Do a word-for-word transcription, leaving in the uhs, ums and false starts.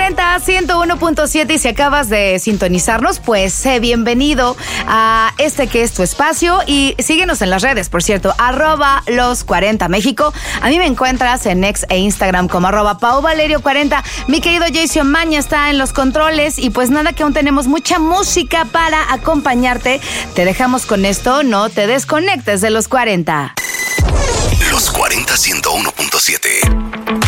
cuarenta, ciento uno punto siete, y si acabas de sintonizarnos, pues sé bienvenido a este que es tu espacio, y síguenos en las redes, por cierto, arroba los cuarenta México. A mí me encuentras en X e Instagram como arroba Pau Valerio cuarenta. Mi querido Jason Maña está en los controles, y pues nada, que aún tenemos mucha música para acompañarte. Te dejamos con esto, no te desconectes de los cuarenta. Los cuarenta, ciento uno punto siete.